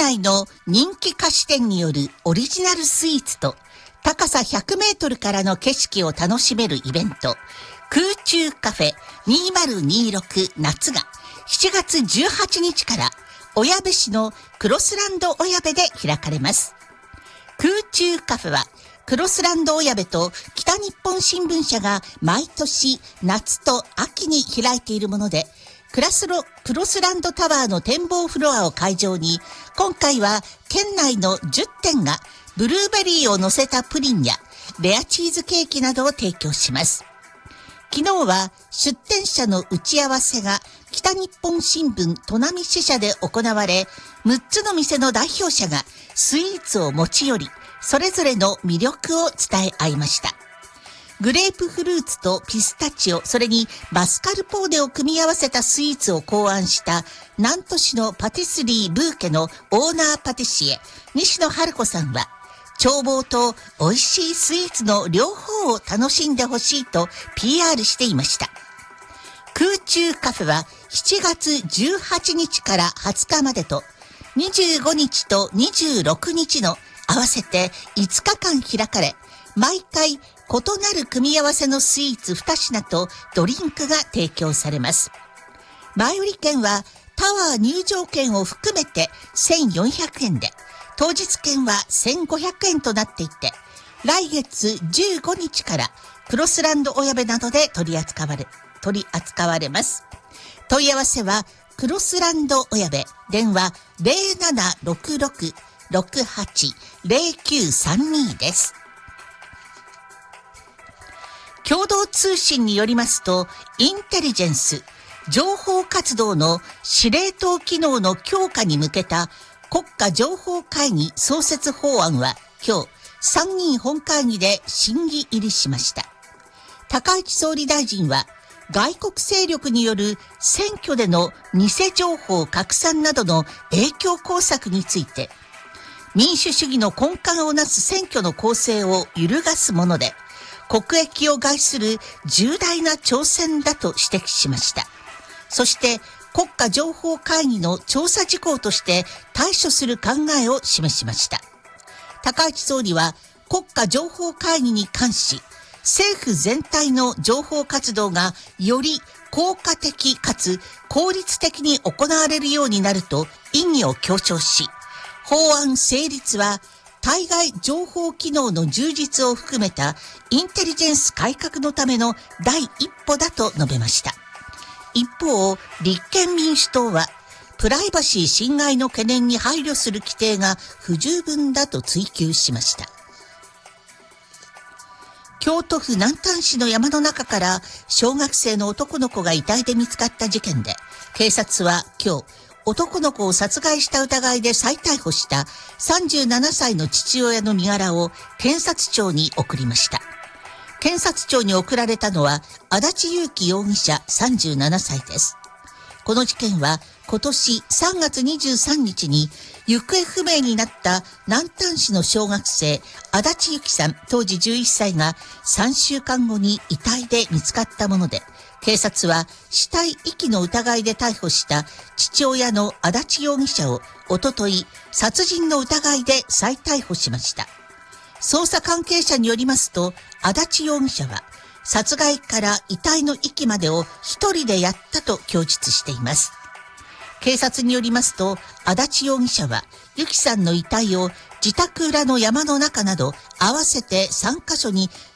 内の人気菓子店によるオリジナルスイーツと高さ100メートルからの景色を楽しめるイベント、空中カフェ2026夏が7月18日から小矢部市のクロスランド小矢部で開かれます。空中カフェはクロスランド小矢部と北日本新聞社が毎年夏と秋に開いているもので、クロスランドタワーの展望フロアを会場に、今回は県内の10店がブルーベリーを乗せたプリンやレアチーズケーキなどを提供します。昨日は出店者の打ち合わせが北日本新聞砺波支社で行われ、6つの店の代表者がスイーツを持ち寄り、それぞれの魅力を伝え合いました。グレープフルーツとピスタチオ、それにマスカルポーネを組み合わせたスイーツを考案した南砺市のパティスリーブーケのオーナーパティシエ西野春子さんは、眺望と美味しいスイーツの両方を楽しんでほしいと PR していました。空中カフェは7月18日から20日までと、25日と26日の合わせて5日間開かれ、毎回異なる組み合わせのスイーツ2品とドリンクが提供されます。前売り券はタワー入場券を含めて1400円で、当日券は1500円となっていて、来月15日からクロスランド小矢部などで取り扱われます。問い合わせはクロスランド小矢部、電話 0766-680932 です。共同通信によりますと、インテリジェンス、情報活動の司令塔機能の強化に向けた国家情報会議創設法案は今日、参議院本会議で審議入りしました。高市総理大臣は、外国勢力による選挙での偽情報拡散などの影響工作について、民主主義の根幹をなす選挙の公正を揺るがすもので、国益を害する重大な挑戦だと指摘しました。そして国家情報会議の調査事項として対処する考えを示しました。高市総理は国家情報会議に関し、政府全体の情報活動がより効果的かつ効率的に行われるようになると意義を強調し、法案成立は対外情報機能の充実を含めたインテリジェンス改革のための第一歩だと述べました。一方、立憲民主党はプライバシー侵害の懸念に配慮する規定が不十分だと追及しました。京都府南丹市の山の中から小学生の男の子が遺体で見つかった事件で、警察は今日、男の子を殺害した疑いで再逮捕した37歳の父親の身柄を検察庁に送りました。検察庁に送られたのは足立裕樹容疑者37歳です。この事件は今年3月23日に行方不明になった南丹市の小学生足立由紀さん当時11歳が3週間後に遺体で見つかったもので、警察は死体遺棄の疑いで逮捕した父親の足立容疑者をおととい殺人の疑いで再逮捕しました。捜査関係者によりますと、足立容疑者は殺害から遺体の遺棄までを一人でやったと供述しています。警察によりますと、足立容疑者は由紀さんの遺体を自宅裏の山の中など合わせて3カ所に